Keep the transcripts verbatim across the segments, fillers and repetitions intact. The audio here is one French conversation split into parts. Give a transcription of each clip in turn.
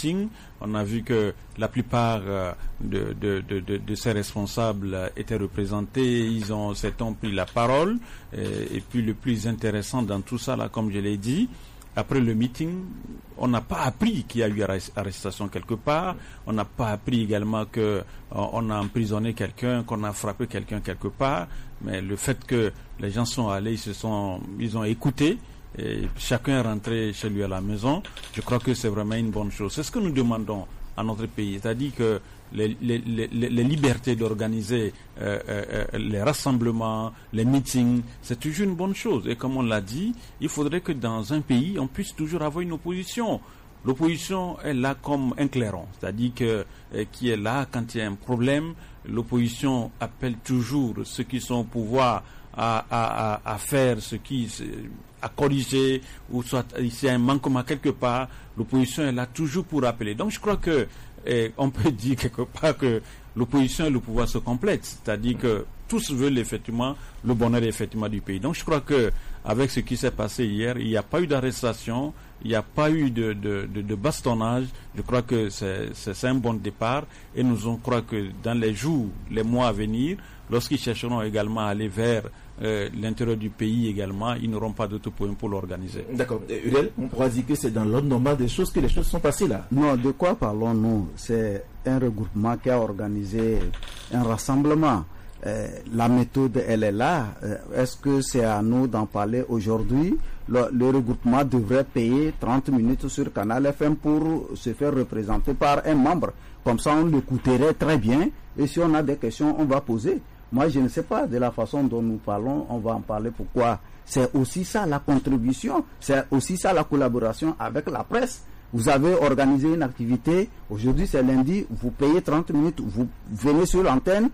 meeting. On a vu que la plupart euh, de, de, de, de, de ces responsables euh, étaient représentés. Ils ont, certains pris la parole. Et, et puis le plus intéressant dans tout ça, là, comme je l'ai dit, après le meeting, on n'a pas appris qu'il y a eu arrestation quelque part. On n'a pas appris également que euh, on a emprisonné quelqu'un, qu'on a frappé quelqu'un quelque part. Mais le fait que les gens sont allés, ils se sont, ils ont écouté. Et chacun est rentré chez lui à la maison. Je crois que c'est vraiment une bonne chose. C'est ce que nous demandons à notre pays, c'est-à-dire que les, les, les, les libertés d'organiser euh, euh, les rassemblements, les meetings, c'est toujours une bonne chose. Et comme on l'a dit, il faudrait que dans un pays, on puisse toujours avoir une opposition. L'opposition est là comme un clairon, c'est-à-dire que euh, qui est là quand il y a un problème. L'opposition appelle toujours ceux qui sont au pouvoir à, à, à, à faire ce qui, à corriger, ou soit s'il y a un manquement quelque part, l'opposition est là toujours pour appeler. Donc je crois que eh, on peut dire quelque part que l'opposition et le pouvoir se complètent, c'est-à-dire que tous veulent effectivement le bonheur effectivement du pays. Donc je crois que avec ce qui s'est passé hier, il n'y a pas eu d'arrestation, il n'y a pas eu de, de, de, de bastonnage. Je crois que c'est, c'est, c'est un bon départ, et nous on croit que dans les jours, les mois à venir, lorsqu'ils chercheront également à aller vers euh, l'intérieur du pays également, ils n'auront pas d'autres points pour l'organiser. D'accord. Uriel, on pourra dire que c'est dans l'ordre normal des choses que les choses sont passées là. Non, de quoi parlons-nous? C'est un regroupement qui a organisé un rassemblement. Euh, la méthode, elle est là. Euh, est-ce que c'est à nous d'en parler aujourd'hui? Le, le regroupement devrait payer trente minutes sur Canal F M pour se faire représenter par un membre. Comme ça, on l'écouterait très bien. Et si on a des questions, on va poser. Moi, je ne sais pas de la façon dont nous parlons, on va en parler. Pourquoi? C'est aussi ça la contribution. C'est aussi ça la collaboration avec la presse. Vous avez organisé une activité. Aujourd'hui, c'est lundi. Vous payez trente minutes. Vous venez sur l'antenne.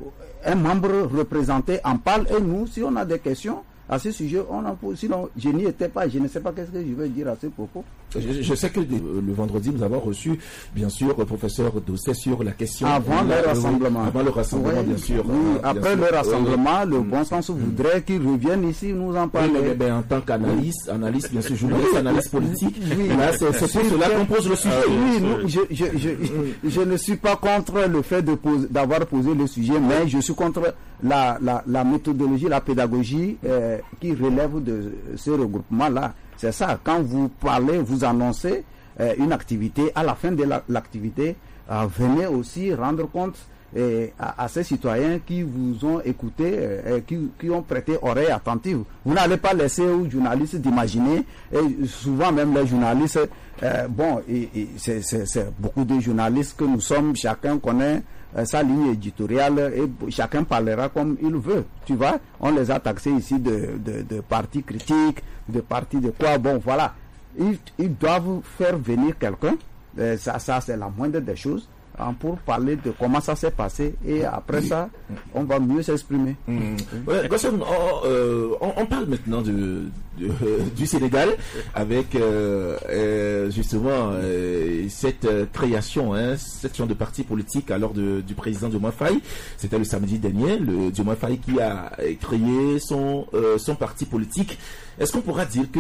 Un membre représenté en parle, et nous, si on a des questions à ce sujet, on en pose. Sinon, je n'y étais pas, je ne sais pas qu'est-ce que je vais dire à ce propos. Je, je sais que le vendredi, nous avons reçu, bien sûr, le professeur Doucet sur la question. Avant le rassemblement. Avant le rassemblement, oui, bien sûr. Oui, euh, après bien le rassemblement, sûr. le mmh. bon sens voudrait mmh. qu'il revienne ici nous en parler. Oui, mais, mais en tant qu'analyste, analyste, bien sûr, journaliste, analyste politique, oui. Là, c'est, c'est pour cela qu'on pose le sujet. Euh, oui, nous, je, je, je, je, je ne suis pas contre le fait de pose, d'avoir posé le sujet, mais je suis contre la, la, la méthodologie, la pédagogie euh, qui relève de ce regroupement-là. C'est ça, quand vous parlez, vous annoncez euh, une activité, à la fin de la, l'activité, euh, venez aussi rendre compte euh, à, à ces citoyens qui vous ont écouté, euh, qui, qui ont prêté oreille attentive. Vous n'allez pas laisser aux journalistes d'imaginer, et souvent même les journalistes, euh, bon, et, et c'est, c'est, c'est beaucoup de journalistes que nous sommes, chacun connaît euh, sa ligne éditoriale, et chacun parlera comme il veut, tu vois. On les a taxés ici de, de, de partis critiques, de partis de quoi, bon, voilà. Ils, ils doivent faire venir quelqu'un, euh, ça, ça c'est la moindre des choses, hein, pour parler de comment ça s'est passé, et après ça, on va mieux s'exprimer. Mmh. Ouais, on, euh, on, on parle maintenant de, de, euh, du Sénégal, avec euh, euh, justement euh, cette euh, création, hein, cette création de parti politique alors de, du président Diomaye Faye. C'était le samedi dernier, le Diomaye Faye qui a créé son, euh, son parti politique. Est-ce qu'on pourra dire que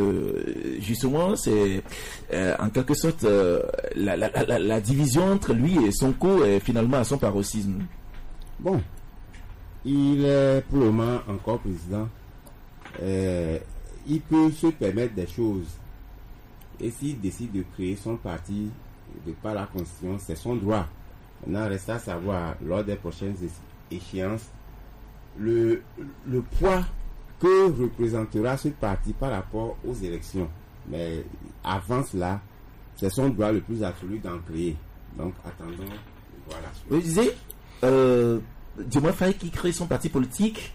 euh, justement c'est euh, en quelque sorte euh, la, la, la, la division entre lui et Sonko est finalement à son paroxysme? Bon, il est pour le moment encore président. Euh, il peut se permettre des choses. Et s'il décide de créer son parti de par la Constitution, c'est son droit. Maintenant, reste à savoir, lors des prochaines échéances, le, le poids que représentera ce parti par rapport aux élections. Mais avant cela, c'est son droit le plus absolu d'en créer. Donc, attendons de voir la suite. Vous disiez, euh, Diomaye Faye qui crée son parti politique.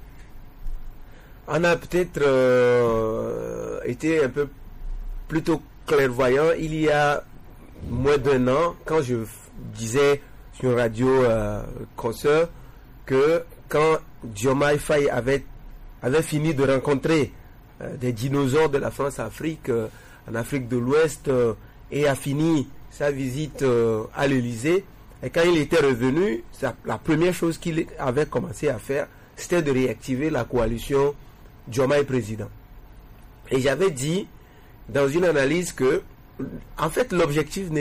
On a peut-être euh, été un peu plutôt clairvoyant il y a moins d'un an, quand je disais sur une radio euh, consoeur que quand Diomaye Faye avait avait fini de rencontrer euh, des dinosaures de la France-Afrique euh, en Afrique de l'Ouest euh, et a fini sa visite euh, à l'Élysée. Et quand il était revenu, ça, la première chose qu'il avait commencé à faire, c'était de réactiver la coalition Diomaye président. Et j'avais dit dans une analyse que, en fait, l'objectif n'est